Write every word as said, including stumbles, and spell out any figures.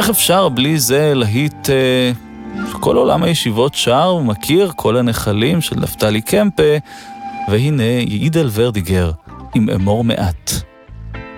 איך אפשר בלי זה להיט אה, כל עולם הישיבות שר ומכיר, כל הנחלים של נפתלי קמפה, והנה יעידל ורדיגר עם אמור מעט.